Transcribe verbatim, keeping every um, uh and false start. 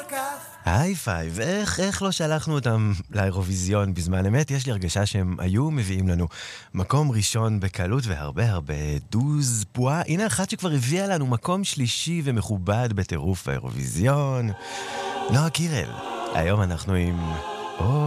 היי פייב, איך, איך לא שלחנו אותם לאירוויזיון בזמן אמת? יש לי הרגשה שהם היו מביאים לנו מקום ראשון בקלות והרבה הרבה דוז פועה. הנה אחת שכבר הביאה לנו מקום שלישי ומכובד בטירוף האירוויזיון. נועה קירל, היום אנחנו עם... או,